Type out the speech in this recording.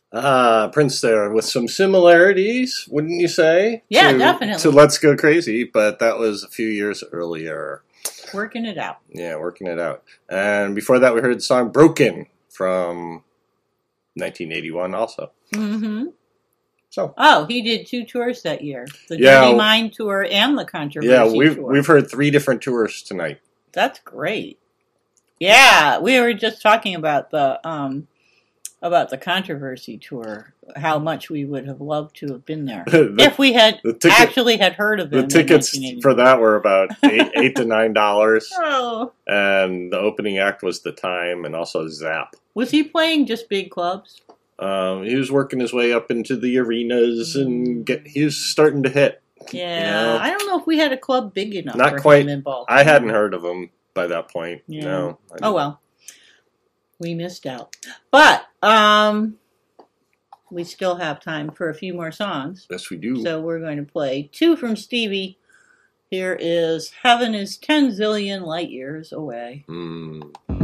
Prince there with some similarities, wouldn't you say? Yeah, definitely. To Let's Go Crazy, but that was a few years earlier. Working it out. Yeah, working it out. And before that, we heard the song Broken from 1981 also. Mm-hmm. So. Oh, he did 2 tours that year. The Dirty Mind tour and the Controversy tour. We've heard 3 different tours tonight. That's great. Yeah, we were just talking about the Controversy tour, how much we would have loved to have been there if we had actually had heard of it. The tickets for that were about $8 to $9. Oh. And the opening act was The Time and also Zap. Was he playing just big clubs? He was working his way up into the arenas and he was starting to hit. Yeah, you know? I don't know if we had a club big enough Not for quite. him in Baltimore. I hadn't heard of him by that point. Yeah. No. Oh well, we missed out. But we still have time for a few more songs. Yes, we do. So we're going to play 2 from Stevie. Here is Heaven is 10 zillion light years away. Mm.